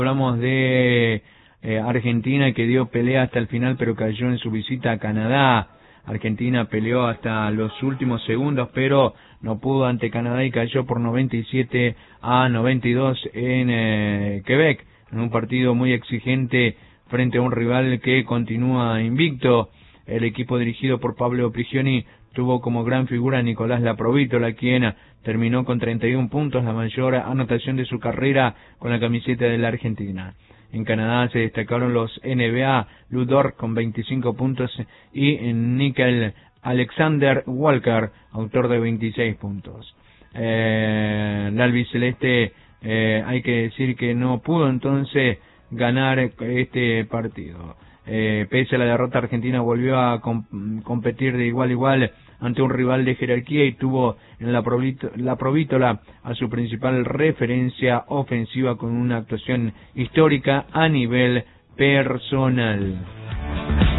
Hablamos de Argentina, que dio pelea hasta el final, pero cayó en su visita a Canadá. Argentina peleó hasta los últimos segundos, pero no pudo ante Canadá y cayó por 97-92 en Quebec, en un partido muy exigente frente a un rival que continúa invicto. El equipo dirigido por Pablo Prigioni tuvo como gran figura a Nicolás Laprovítola, quien terminó con 31 puntos, la mayor anotación de su carrera con la camiseta de la Argentina. En Canadá se destacaron los NBA, Lu Dort con 25 puntos y Nickel Alexander Walker, autor de 26 puntos. La albiceleste, hay que decir que no pudo entonces ganar este partido. Pese a la derrota, Argentina volvió a competir de igual a igual ante un rival de jerarquía y tuvo en la Provítola a su principal referencia ofensiva con una actuación histórica a nivel personal.